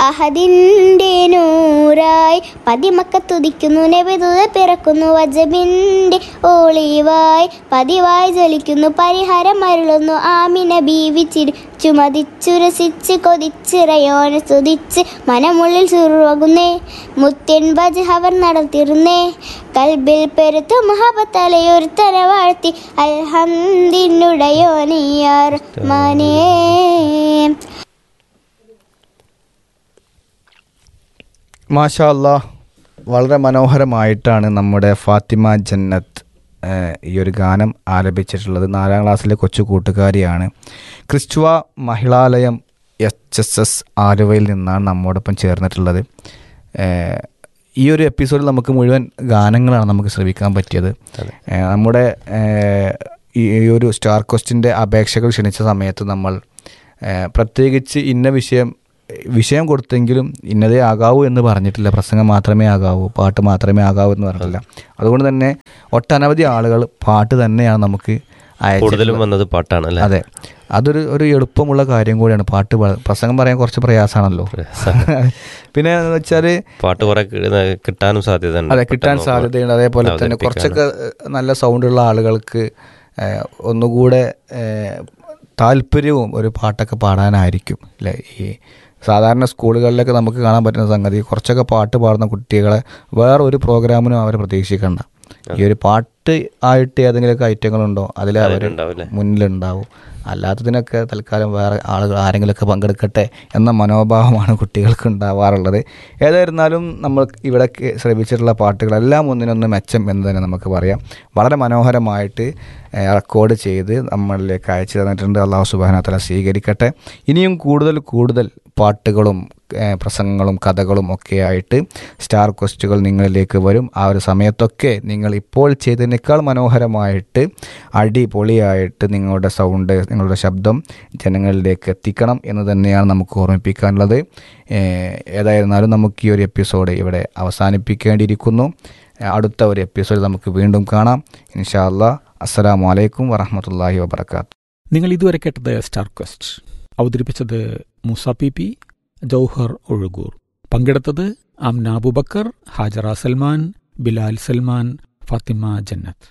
അഹദിൻ്റെ നൂറായി പതിമക്കത്തുദിക്കുന്നു നബിതുത പിറക്കുന്നു വജബിൻ്റെ ഒളിവായി പതിവായി ജ്വലിക്കുന്നു പരിഹാരം അരുളുന്നു ആമിന ബീവി ചിരിച്ചു മതിച്ചുരസിച്ച് കൊതിച്ചിറയോനെ സ്തുതിച്ച് മനമുള്ളിൽ സുറുവാകുന്നേ മുത്യൻ വജ് അവർ നടത്തിരുന്നേ കൽബിൽ പെരുത്തു മഹാബത്തലയൊരുത്തന വാഴ്ത്തി അൽഹംദിനുടയോനിയാർ മാനേ. മാഷാ അല്ലാ, വളരെ മനോഹരമായിട്ടാണ് നമ്മുടെ ഫാത്തിമ ജന്നത്ത് ഈ ഒരു ഗാനം ആലപിച്ചിട്ടുള്ളത്. 4ാം ക്ലാസ്സിലെ കൊച്ചു കൂട്ടുകാരിയാണ്. ക്രിസ്റ്റുവ മഹിളാലയം HSS ആലുവയിൽ നിന്നാണ് നമ്മോടൊപ്പം ചേർന്നിട്ടുള്ളത്. ഈ ഒരു എപ്പിസോഡിൽ നമുക്ക് മുഴുവൻ ഗാനങ്ങളാണ് നമുക്ക് ശ്രവിക്കാൻ പറ്റിയത്. നമ്മുടെ ഈ ഒരു സ്റ്റാർ ക്വസ്റ്റിൻ്റെ അപേക്ഷകൾ ക്ഷണിച്ച സമയത്ത് നമ്മൾ പ്രത്യേകിച്ച് ഇന്ന വിഷയം കൊടുത്തെങ്കിലും ഇന്നതേ ആകാവൂ എന്ന് പറഞ്ഞിട്ടില്ല. പ്രസംഗം മാത്രമേ ആകാവൂ, പാട്ട് മാത്രമേ ആകാവൂ എന്ന് പറഞ്ഞിട്ടില്ല. അതുകൊണ്ട് തന്നെ ഒട്ടനവധി ആളുകൾ പാട്ട് തന്നെയാണ് നമുക്ക് കൂടുതലും വന്നത് പാട്ടാണ്. അതെ, അതൊരു എളുപ്പമുള്ള കാര്യം കൂടിയാണ്. പാട്ട് പ്രസംഗം പറയാൻ കുറച്ച് പ്രയാസമാണല്ലോ. പിന്നെ എന്ന് വെച്ചാൽ പാട്ട് കുറെ കിട്ടാനും സാധ്യതയുണ്ട്. അതെ, കിട്ടാൻ സാധ്യതയുണ്ട്. അതേപോലെ തന്നെ കുറച്ചൊക്കെ നല്ല സൗണ്ടുള്ള ആളുകൾക്ക് ഒന്നുകൂടെ താല്പര്യവും ഒരു പാട്ടൊക്കെ പാടാനായിരിക്കും അല്ലേ. ഈ സാധാരണ സ്കൂളുകളിലൊക്കെ നമുക്ക് കാണാൻ പറ്റുന്ന സംഗതി, കുറച്ചൊക്കെ പാട്ട് പാടുന്ന കുട്ടികളെ വേറെ ഒരു പ്രോഗ്രാമിനും അവർ പ്രതീക്ഷിക്കണ്ട. ഈ ഒരു പാട്ട് ആയിട്ട് ഏതെങ്കിലുമൊക്കെ ഐറ്റങ്ങളുണ്ടോ അതിൽ അവർ മുന്നിലുണ്ടാവും. അല്ലാത്തതിനൊക്കെ തൽക്കാലം വേറെ ആളുകൾ ആരെങ്കിലുമൊക്കെ പങ്കെടുക്കട്ടെ എന്ന മനോഭാവമാണ് കുട്ടികൾക്ക് ഉണ്ടാവാറുള്ളത്. ഏതായിരുന്നാലും നമ്മൾ ഇവിടെ ശ്രമിച്ചിട്ടുള്ള പാട്ടുകളെല്ലാം ഒന്നിനൊന്ന് മെച്ചം എന്ന് തന്നെ നമുക്ക് പറയാം. വളരെ മനോഹരമായിട്ട് റെക്കോർഡ് ചെയ്ത് നമ്മളിലേക്ക് അയച്ചു തന്നിട്ടുണ്ട്. അല്ലാഹു സുബ്ഹാനഹു വ തആല സ്വീകരിക്കട്ടെ. ഇനിയും കൂടുതൽ പാട്ടുകളും പ്രസംഗങ്ങളും കഥകളും ഒക്കെ ആയിട്ട് സ്റ്റാർ ക്വസ്റ്റുകൾ നിങ്ങളിലേക്ക് വരും. ആ ഒരു സമയത്തൊക്കെ നിങ്ങൾ ഇപ്പോൾ ചെയ്തതിനേക്കാൾ മനോഹരമായിട്ട് അടിപൊളിയായിട്ട് നിങ്ങളുടെ സൗണ്ട്, നിങ്ങളുടെ ശബ്ദം ജനങ്ങളിലേക്ക് എത്തിക്കണം എന്ന് തന്നെയാണ് നമുക്ക് ഓർമ്മിപ്പിക്കാനുള്ളത്. ഏതായിരുന്നാലും നമുക്ക് ഈ ഒരു എപ്പിസോഡ് ഇവിടെ അവസാനിപ്പിക്കേണ്ടിയിരിക്കുന്നു. അടുത്ത ഒരു എപ്പിസോഡ് നമുക്ക് വീണ്ടും കാണാം ഇൻഷാ അല്ലാഹ്. അസ്സലാമു അലൈക്കും വറഹ്മത്തുള്ളാഹി വബറകാതുഹു. നിങ്ങൾ ഇതുവരെ കേട്ടത് സ്റ്റാർ ക്വസ്റ്റ്. അവതരിപ്പിച്ചത് മൂസ പി, ജൗഹർ ഒഴുകൂർ. പങ്കെടുത്തത് ആംന അബൂബക്കർ, ഹാജറ സൽമാൻ, ബിലാൽ സൽമാൻ, ഫാത്തിമ ജന്നത്ത്.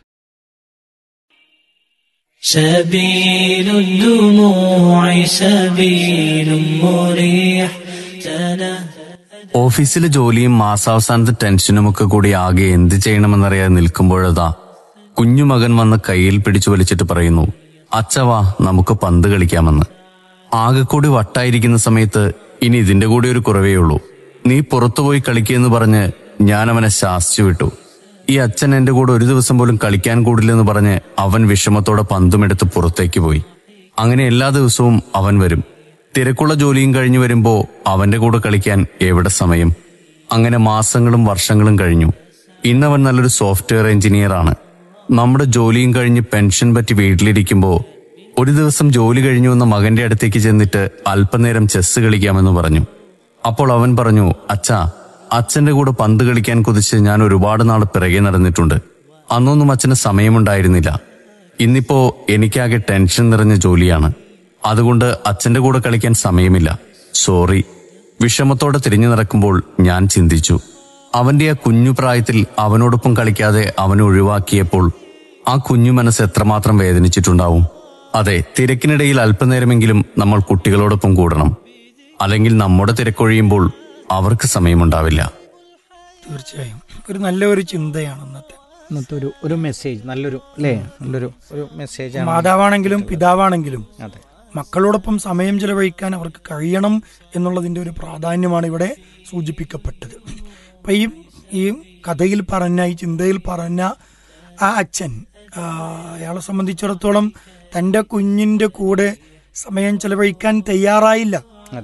ഓഫീസിലെ ജോലിയും മാസാവസാനത്തെ ടെൻഷനുമൊക്കെ കൂടി ആകെ എന്ത് ചെയ്യണമെന്നറിയാതെ നിൽക്കുമ്പോഴതാ കുഞ്ഞുമകൻ വന്ന് കയ്യിൽ പിടിച്ചു വലിച്ചിട്ട് പറയുന്നു, അച്ചവാ നമുക്ക് പന്ത് കളിക്കാമെന്ന്. ആകെ കൂടി വട്ടായിരിക്കുന്ന സമയത്ത് ഇനി ഇതിന്റെ കൂടെ ഒരു കുറവേ ഉള്ളൂ, നീ പുറത്തുപോയി കളിക്കുകയെന്ന് പറഞ്ഞ് ഞാൻ അവനെ ശാസിച്ചു വിട്ടു. ഈ അച്ഛൻ എന്റെ കൂടെ ഒരു ദിവസം പോലും കളിക്കാൻ കൂടില്ലെന്ന് പറഞ്ഞ് അവൻ വിഷമത്തോടെ പന്തുമെടുത്ത് പുറത്തേക്ക് പോയി. അങ്ങനെ എല്ലാ ദിവസവും അവൻ വരും. തിരക്കുള്ള ജോലിയും കഴിഞ്ഞു വരുമ്പോ അവന്റെ കൂടെ കളിക്കാൻ എവിടെ സമയം. അങ്ങനെ മാസങ്ങളും വർഷങ്ങളും കഴിഞ്ഞു. ഇന്നവൻ നല്ലൊരു സോഫ്റ്റ്വെയർ എഞ്ചിനീയർ ആണ്. നമ്മുടെ ജോലിയും കഴിഞ്ഞ് പെൻഷൻ പറ്റി വീട്ടിലിരിക്കുമ്പോ ഒരു ദിവസം ജോലി കഴിഞ്ഞു വന്ന മകന്റെ അടുത്തേക്ക് ചെന്നിട്ട് അല്പനേരം ചെസ് കളിക്കാമെന്ന് പറഞ്ഞു. അപ്പോൾ അവൻ പറഞ്ഞു, അച്ഛാ, അച്ഛന്റെ കൂടെ പന്ത് കളിക്കാൻ കുതിച്ച് ഞാൻ ഒരുപാട് നാൾ പിറകെ നടന്നിട്ടുണ്ട്. അന്നൊന്നും അച്ഛന് സമയമുണ്ടായിരുന്നില്ല. ഇന്നിപ്പോ എനിക്കാകെ ടെൻഷൻ നിറഞ്ഞ ജോലിയാണ്. അതുകൊണ്ട് അച്ഛന്റെ കൂടെ കളിക്കാൻ സമയമില്ല, സോറി. വിഷമത്തോടെ തിരിഞ്ഞു നടക്കുമ്പോൾ ഞാൻ ചിന്തിച്ചു, അവന്റെ ആ കുഞ്ഞു പ്രായത്തിൽ അവനോടൊപ്പം കളിക്കാതെ അവനെ ഒഴിവാക്കിയപ്പോൾ ആ കുഞ്ഞു മനസ്സ് എത്രമാത്രം വേദനിച്ചിട്ടുണ്ടാവും. അതെ, തിരക്കിനിടയിൽ അല്പനേരമെങ്കിലും നമ്മൾ കുട്ടികളോടൊപ്പം കൂടണം. അല്ലെങ്കിൽ നമ്മുടെ തിരക്കൊഴിയുമ്പോൾ അവർക്ക് സമയമുണ്ടാവില്ല. തീർച്ചയായും ഒരു നല്ലൊരു ചിന്തയാണ് ഇന്നത്തെ ഒരു മെസ്സേജ്. നല്ലൊരു മെസ്സേജ്. മാതാവാണെങ്കിലും പിതാവാണെങ്കിലും മക്കളോടൊപ്പം സമയം ചെലവഴിക്കാൻ അവർക്ക് കഴിയണം എന്നുള്ളതിൻ്റെ ഒരു പ്രാധാന്യമാണ് ഇവിടെ സൂചിപ്പിക്കപ്പെട്ടത്. അപ്പം ഈ കഥയിൽ പറഞ്ഞ, ഈ ചിന്തയിൽ പറഞ്ഞ ആ അച്ഛൻ, അയാളെ സംബന്ധിച്ചിടത്തോളം തൻ്റെ കുഞ്ഞിൻ്റെ കൂടെ സമയം ചെലവഴിക്കാൻ തയ്യാറായില്ല.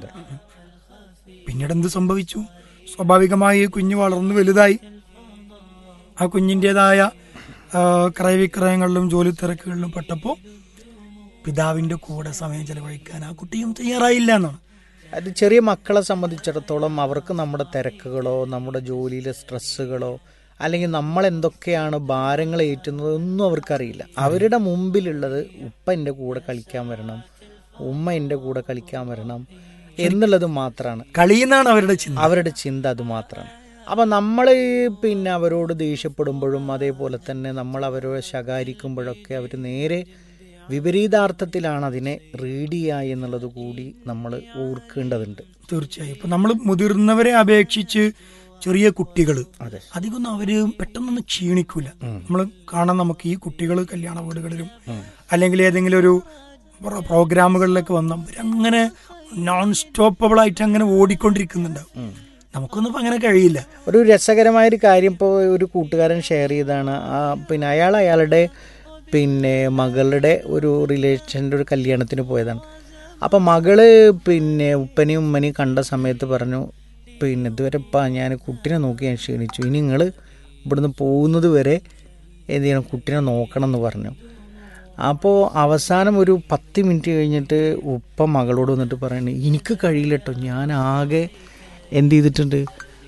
പിന്നീട് എന്ത് സംഭവിച്ചു? സ്വാഭാവികമായി കുഞ്ഞ് വളർന്നു വലുതായി. ആ കുഞ്ഞിൻ്റെതായ ക്രയവിക്രയങ്ങളിലും ജോലി തിരക്കുകളിലും പെട്ടപ്പോൾ പിതാവിൻ്റെ കൂടെ സമയം ചെലവഴിക്കാൻ ആ കുട്ടിയും തയ്യാറായില്ല എന്നാണ്. അത് ചെറിയ മക്കളെ സംബന്ധിച്ചിടത്തോളം അവർക്ക് നമ്മുടെ തിരക്കുകളോ നമ്മുടെ ജോലിയിലെ സ്ട്രെസ്സുകളോ അല്ലെങ്കിൽ നമ്മൾ എന്തൊക്കെയാണ് ഭാരങ്ങൾ ഏറ്റുന്നത് ഒന്നും അവർക്കറിയില്ല. അവരുടെ മുമ്പിലുള്ളത് ഉപ്പ എൻ്റെ കൂടെ കളിക്കാൻ വരണം, ഉമ്മ എൻ്റെ കൂടെ കളിക്കാൻ വരണം, എന്നുള്ളത് മാത്രമാണ് കളിയെന്നാണ് അവരുടെ ചിന്ത. അത് മാത്രമാണ്. അപ്പം നമ്മൾ പിന്നെ അവരോട് ദേഷ്യപ്പെടുമ്പോഴും അതേപോലെ തന്നെ നമ്മൾ അവരോട് ശകാരിക്കുമ്പോഴൊക്കെ അവർ നേരെ വിപരീതാർത്ഥത്തിലാണ് അതിനെ റീഡ് ചെയ്യുക എന്നുള്ളത് കൂടി നമ്മൾ ഓർക്കേണ്ടതുണ്ട്. തീർച്ചയായും. ഇപ്പം നമ്മൾ മുതിർന്നവരെ അപേക്ഷിച്ച് ചെറിയ കുട്ടികൾ അധികമൊന്നും അവര് പെട്ടെന്നൊന്നും ക്ഷീണിക്കൂല. നമ്മൾ കാണാൻ നമുക്ക് ഈ കുട്ടികൾ കല്യാണ വീടുകളിലും അല്ലെങ്കിൽ ഏതെങ്കിലും ഒരു പ്രോഗ്രാമുകളിലൊക്കെ വന്ന അങ്ങനെ നോൺ സ്റ്റോപ്പബിൾ ആയിട്ട് അങ്ങനെ ഓടിക്കൊണ്ടിരിക്കുന്നുണ്ടാവും. നമുക്കൊന്നും അങ്ങനെ കഴിയില്ല. ഒരു രസകരമായൊരു കാര്യം ഇപ്പോൾ ഒരു കൂട്ടുകാരൻ ഷെയർ ചെയ്താണ്. പിന്നെ അയാളുടെ പിന്നെ മകളുടെ ഒരു റിലേഷൻ്റെ ഒരു കല്യാണത്തിന് പോയതാണ്. അപ്പം മകള് പിന്നെ ഉപ്പനെയും ഉമ്മനെയും കണ്ട സമയത്ത് പറഞ്ഞു, പിന്നെ ഇതുവരെ ഞാൻ കുട്ടീനെ നോക്കി ഞാൻ ക്ഷീണിച്ചു, ഇനി നിങ്ങൾ ഇവിടുന്ന് പോകുന്നത് വരെ എന്ത് ചെയ്യണം, കുട്ടീനെ നോക്കണം എന്ന് പറഞ്ഞു. അപ്പോൾ അവസാനം ഒരു 10 മിനിറ്റ് കഴിഞ്ഞിട്ട് ഉപ്പ മകളോട് വന്നിട്ട് പറയണേ, എനിക്ക് കഴിയില്ല കേട്ടോ, ഞാൻ ആകെ എന്ത് ചെയ്തിട്ടുണ്ട്,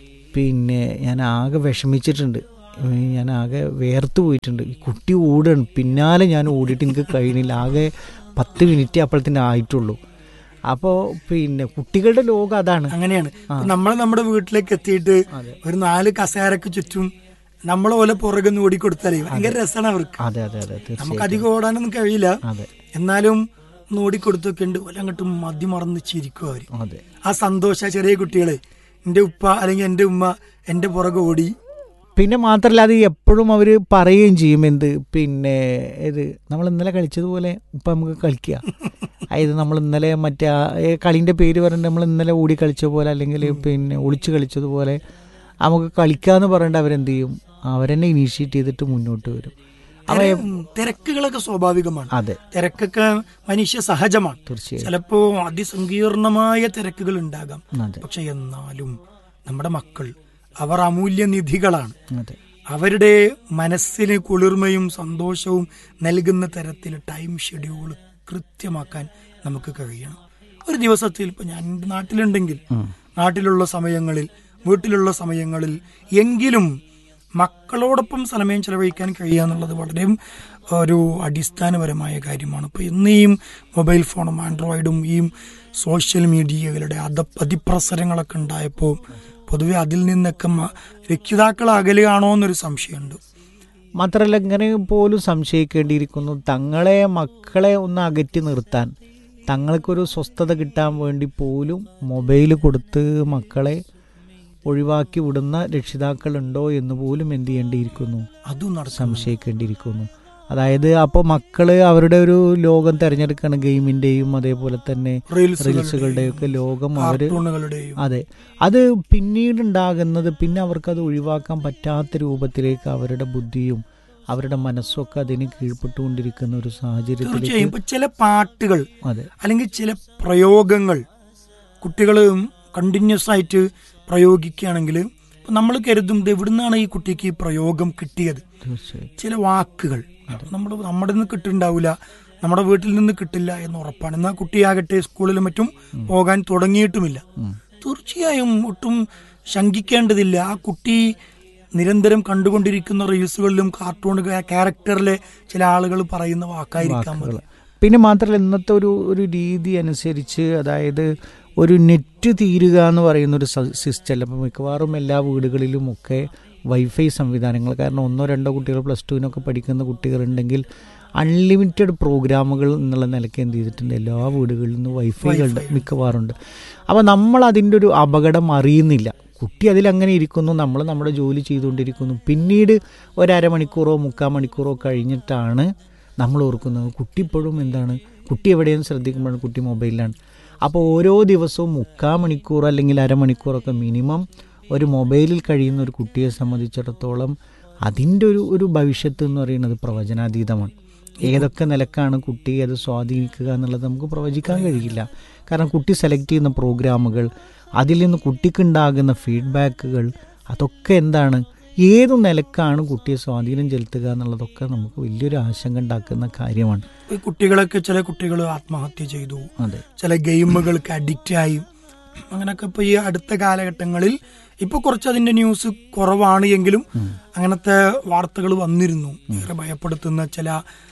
പിന്നെ ഞാൻ ആകെ വിഷമിച്ചിട്ടുണ്ട്, ഞാൻ ആകെ വേർത്ത് പോയിട്ടുണ്ട്, ഈ കുട്ടി ഓടുകയാണ്, പിന്നാലെ ഞാൻ ഓടിയിട്ട് എനിക്ക് കഴിയണില്ല, ആകെ 10 മിനിറ്റ് അപ്പോഴത്തേന് ആയിട്ടുള്ളൂ. അപ്പോൾ പിന്നെ കുട്ടികളുടെ ലോകം അതാണ്. അങ്ങനെയാണ്. നമ്മൾ നമ്മുടെ വീട്ടിലേക്ക് എത്തിയിട്ട് ഒരു 4 കസേരക്ക് ചുറ്റും നമ്മളെ പോലെ പുറകെ ഓടിക്കൊടുത്താലേ ഭയങ്കര രസമാണ് അവർക്ക്. നമുക്ക് അധികം ഓടാനൊന്നും കഴിയില്ല, എന്നാലും ഓടിക്കൊടുത്തൊക്കെ ഉണ്ട്. അങ്ങോട്ട് മതിമറന്ന് ചിരിക്കും അവര്. ആ സന്തോഷ ചെറിയ കുട്ടികളെ എന്റെ ഉപ്പ അല്ലെങ്കിൽ എന്റെ ഉമ്മ എന്റെ പുറകെ ഓടി. പിന്നെ മാത്രമല്ല അത് എപ്പോഴും അവർ പറയുകയും ചെയ്യും, എന്ത് പിന്നെ ഇത് നമ്മൾ ഇന്നലെ കളിച്ചതുപോലെ ഇപ്പം നമുക്ക് കളിക്കുക, അതായത് നമ്മൾ ഇന്നലെ മറ്റേ കളീൻ്റെ പേര് പറഞ്ഞിട്ട് നമ്മൾ ഇന്നലെ ഓടി കളിച്ച പോലെ അല്ലെങ്കിൽ പിന്നെ ഒളിച്ച് കളിച്ചതുപോലെ നമുക്ക് കളിക്കാന്ന് പറഞ്ഞിട്ട് അവരെന്ത് ചെയ്യും, അവരെന്നെ ഇനീഷ്യേറ്റ് ചെയ്തിട്ട് മുന്നോട്ട് വരും. തിരക്കുകളൊക്കെ സ്വാഭാവികമാണ്. അതെ, തിരക്കൊക്കെ മനുഷ്യ സഹജമാണ്. തീർച്ചയായും ചിലപ്പോ അതിസങ്കീർണമായ തിരക്കുകൾ ഉണ്ടാകാം. പക്ഷെ എന്നാലും നമ്മുടെ മക്കൾ അവർ അമൂല്യ നിധികളാണ്. അവരുടെ മനസ്സിന് കുളിർമയും സന്തോഷവും നൽകുന്ന തരത്തിൽ ടൈം ഷെഡ്യൂൾ കൃത്യമാക്കാൻ നമുക്ക് കഴിയണം. ഒരു ദിവസത്തിൽ ഇപ്പൊ ഞാൻ എൻ്റെ നാട്ടിലുണ്ടെങ്കിൽ നാട്ടിലുള്ള സമയങ്ങളിൽ വീട്ടിലുള്ള സമയങ്ങളിൽ എങ്കിലും മക്കളോടൊപ്പം സമയം ചെലവഴിക്കാൻ കഴിയുക എന്നുള്ളത് വളരെ ഒരു അടിസ്ഥാനപരമായ കാര്യമാണ്. ഇപ്പൊ ഇന്നീയും മൊബൈൽ ഫോണും ആൻഡ്രോയിഡും ഈ സോഷ്യൽ മീഡിയകളുടെ അതിപ്രസരങ്ങളൊക്കെ ഉണ്ടായപ്പോൾ പൊതുവെ അതിൽ നിന്നൊക്കെ രക്ഷിതാക്കൾ അകലുകയാണോ എന്നൊരു സംശയമുണ്ട്. മാത്രമല്ല ഇങ്ങനെ പോലും സംശയിക്കേണ്ടിയിരിക്കുന്നു, തങ്ങളെ മക്കളെ ഒന്ന് അകറ്റി നിർത്താൻ, തങ്ങൾക്കൊരു സ്വസ്ഥത കിട്ടാൻ വേണ്ടി പോലും മൊബൈൽ കൊടുത്ത് മക്കളെ ഒഴിവാക്കി വിടുന്ന രക്ഷിതാക്കളുണ്ടോ എന്ന് പോലും എന്ത് ചെയ്യേണ്ടിയിരിക്കുന്നു, അതും സംശയിക്കേണ്ടിയിരിക്കുന്നു. അതായത് അപ്പോൾ മക്കള് അവരുടെ ഒരു ലോകം തിരഞ്ഞെടുക്കുകയാണ്, ഗെയിമിന്റെയും അതേപോലെ തന്നെ റീൽസുകളുടെയും ഒക്കെ ലോകം അവര്. അതെ, അത് പിന്നീട് ഉണ്ടാകുന്നത് പിന്നെ അവർക്കത് ഒഴിവാക്കാൻ പറ്റാത്ത രൂപത്തിലേക്ക് അവരുടെ ബുദ്ധിയും അവരുടെ മനസ്സൊക്കെ അതിന് കീഴ്പ്പെട്ടുകൊണ്ടിരിക്കുന്ന ഒരു സാഹചര്യത്തിൽ ചില പാട്ടുകൾ അല്ലെങ്കിൽ ചില പ്രയോഗങ്ങൾ കുട്ടികൾ കണ്ടിന്യൂസ് ആയിട്ട് പ്രയോഗിക്കുകയാണെങ്കിൽ നമ്മൾ കരുതും എവിടുന്നാണ് ഈ കുട്ടിക്ക് ഈ പ്രയോഗം കിട്ടിയത്. ചില വാക്കുകൾ നമ്മുടെ നിന്ന് കിട്ടുന്നുണ്ടാവില്ല, നമ്മുടെ വീട്ടിൽ നിന്ന് കിട്ടില്ല എന്ന് ഉറപ്പാണ്. എന്നാൽ കുട്ടിയാകട്ടെ സ്കൂളിലും മറ്റും പോകാൻ തുടങ്ങിയിട്ടുമില്ല. തീർച്ചയായും ഒട്ടും ശങ്കിക്കേണ്ടതില്ല. ആ കുട്ടി നിരന്തരം കണ്ടുകൊണ്ടിരിക്കുന്ന റീൽസുകളിലും കാർട്ടൂൺ ക്യാരക്ടറിലെ ചില ആളുകൾ പറയുന്ന വാക്കായിരിക്കാം. പിന്നെ മാത്രമല്ല ഇന്നത്തെ ഒരു രീതി അനുസരിച്ച്, അതായത് ഒരു നെറ്റ് തീരുക എന്ന് പറയുന്ന ഒരു സിസ്റ്റം അല്ല. അപ്പോൾ മിക്കവാറും എല്ലാ വീടുകളിലും ഒക്കെ വൈഫൈ സംവിധാനങ്ങൾ, കാരണം 1-2 കുട്ടികൾ +2 പഠിക്കുന്ന കുട്ടികളുണ്ടെങ്കിൽ അൺലിമിറ്റഡ് പ്രോഗ്രാമുകൾ എന്നുള്ള നിലയ്ക്ക് എന്ത് ചെയ്തിട്ടുണ്ട്, എല്ലാ വീടുകളിൽ നിന്നും വൈഫൈകളുടെ മിക്കവാറുണ്ട്. അപ്പോൾ നമ്മൾ അതിൻ്റെ ഒരു അപകടം അറിയുന്നില്ല. കുട്ടി അതിലങ്ങനെ ഇരിക്കുന്നു, നമ്മൾ നമ്മുടെ ജോലി ചെയ്തുകൊണ്ടിരിക്കുന്നു. പിന്നീട് 1/2 മണിക്കൂറോ 3/4 മണിക്കൂറോ കഴിഞ്ഞിട്ടാണ് നമ്മൾ ഓർക്കുന്നത് കുട്ടി ഇപ്പോഴും എന്താണ്, കുട്ടി എവിടെയെന്ന് ശ്രദ്ധിക്കുമ്പോഴാണ് കുട്ടി മൊബൈലിലാണ്. അപ്പോൾ ഓരോ ദിവസവും 3/4 മണിക്കൂർ അല്ലെങ്കിൽ 1/2 മണിക്കൂറൊക്കെ മിനിമം ഒരു മൊബൈലിൽ കഴിയുന്ന ഒരു കുട്ടിയെ സംബന്ധിച്ചിടത്തോളം അതിൻ്റെ ഒരു ഭവിഷ്യത്ത് എന്ന് പറയുന്നത് പ്രവചനാതീതമാണ്. ഏതൊക്കെ നിലക്കാണ് കുട്ടിയെ അത് സ്വാധീനിക്കുക എന്നുള്ളത് നമുക്ക് പ്രവചിക്കാൻ കഴിയില്ല. കാരണം കുട്ടി സെലക്ട് ചെയ്യുന്ന പ്രോഗ്രാമുകൾ, അതിൽ നിന്ന് കുട്ടിക്കുണ്ടാകുന്ന ഫീഡ്ബാക്കുകൾ, അതൊക്കെ എന്താണ്, ഏതു നിലക്കാണ് കുട്ടിയെ സ്വാധീനം ചെലുത്തുക എന്നുള്ളതൊക്കെ നമുക്ക് വലിയൊരു ആശങ്ക ഉണ്ടാക്കുന്ന കാര്യമാണ്. കുട്ടികളൊക്കെ ചില കുട്ടികൾ ആത്മഹത്യ ചെയ്തു, ചില ഗെയിമുകൾക്ക് അഡിക്റ്റ് ആയി, അങ്ങനെയൊക്കെ ഇപ്പൊ ഈ അടുത്ത കാലഘട്ടങ്ങളിൽ ഇപ്പൊ കുറച്ച് അതിന്റെ ന്യൂസ് കുറവാണ് എങ്കിലും അങ്ങനത്തെ വാർത്തകൾ വന്നിരുന്നു. ഏറെ ഭയപ്പെടുത്തുന്ന ചില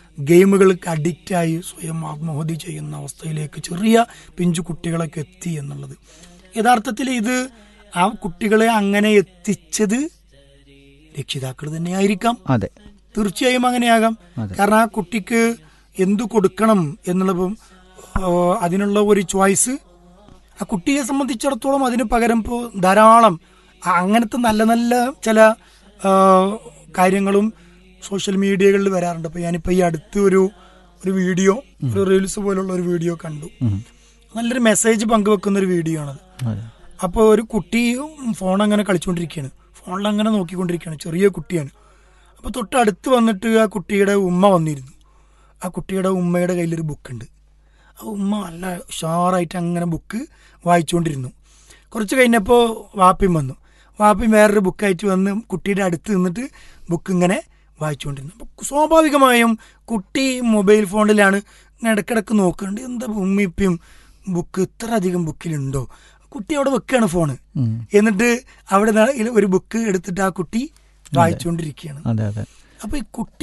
ഗെയിമുകൾക്ക് അഡിക്റ്റായി സ്വയം ആത്മഹത്യ ചെയ്യുന്ന അവസ്ഥയിലേക്ക് ചെറിയ പിഞ്ചു കുട്ടികളൊക്കെ എത്തി എന്നുള്ളത്. യഥാർത്ഥത്തിൽ ഇത് ആ കുട്ടികളെ അങ്ങനെ എത്തിച്ചത് രക്ഷിതാക്കൾ തന്നെയായിരിക്കാം. അതെ, തീർച്ചയായും അങ്ങനെയാകാം. കാരണം ആ കുട്ടിക്ക് എന്തു കൊടുക്കണം എന്നുള്ളതും അതിനുള്ള ഒരു ചോയ്സ് ആ കുട്ടിയെ സംബന്ധിച്ചിടത്തോളം അതിന് പകരം ഇപ്പോൾ ധാരാളം അങ്ങനത്തെ നല്ല നല്ല ചില കാര്യങ്ങളും സോഷ്യൽ മീഡിയകളിൽ വരാറുണ്ട്. അപ്പോൾ ഞാനിപ്പോൾ ഈ അടുത്ത് ഒരു വീഡിയോ, ഒരു റീൽസ് പോലുള്ള ഒരു വീഡിയോ കണ്ടു. നല്ലൊരു മെസ്സേജ് പങ്കുവെക്കുന്ന ഒരു വീഡിയോ ആണത്. അപ്പോൾ ഒരു കുട്ടി ഫോൺ അങ്ങനെ കളിച്ചുകൊണ്ടിരിക്കുകയാണ്, ഫോണിലങ്ങനെ നോക്കിക്കൊണ്ടിരിക്കുകയാണ്, ചെറിയ കുട്ടിയാണ്. അപ്പോൾ തൊട്ടടുത്ത് വന്നിട്ട് ആ കുട്ടിയുടെ ഉമ്മ വന്നിരുന്നു. ആ കുട്ടിയുടെ ഉമ്മയുടെ കയ്യിലൊരു ബുക്കുണ്ട്. ആ ഉമ്മ നല്ല ഉഷാറായിട്ട് അങ്ങനെ ബുക്ക് വായിച്ചുകൊണ്ടിരുന്നു. കുറച്ച് കഴിഞ്ഞപ്പോൾ വാപ്പിയും വന്നു. വാപ്പിയും വേറൊരു ബുക്കായിട്ട് വന്ന് കുട്ടിയുടെ അടുത്ത് നിന്നിട്ട് ബുക്ക് ഇങ്ങനെ വായിച്ചുകൊണ്ടിരുന്നു. അപ്പോൾ സ്വാഭാവികമായും കുട്ടി മൊബൈൽ ഫോണിലാണ് ഇടയ്ക്കിടയ്ക്ക് നോക്കുന്നുണ്ട്, എന്താ ഉമ്മിപ്പിയും ബുക്ക് ഇത്ര അധികം ബുക്കിലുണ്ടോ. കുട്ടി അവിടെ വെക്കുകയാണ് ഫോണ്. എന്നിട്ട് അവിടെ ഒരു ബുക്ക് എടുത്തിട്ട് ആ കുട്ടി വായിച്ചുകൊണ്ടിരിക്കുകയാണ്. അപ്പൊ ഈ കുട്ടി